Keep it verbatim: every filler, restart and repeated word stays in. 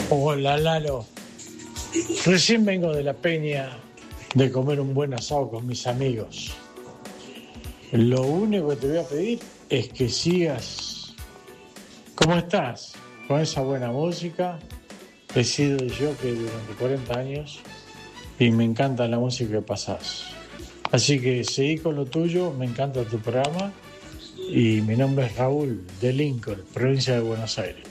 Hola, Lalo. Recién vengo de la peña de comer un buen asado con mis amigos. Lo único que te voy a pedir es que sigas como estás, con esa buena música. He sido yo que durante cuarenta años y me encanta la música que pasás. Así que seguí con lo tuyo, me encanta tu programa y mi nombre es Raúl de Lincoln, provincia de Buenos Aires.